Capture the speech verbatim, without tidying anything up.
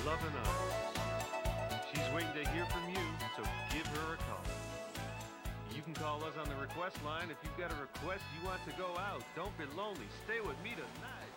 loving eyes. She's waiting to hear from you, so give her a call. You can call us on the request line if you've got a request you want to go out. Don't be lonely. Stay with me tonight.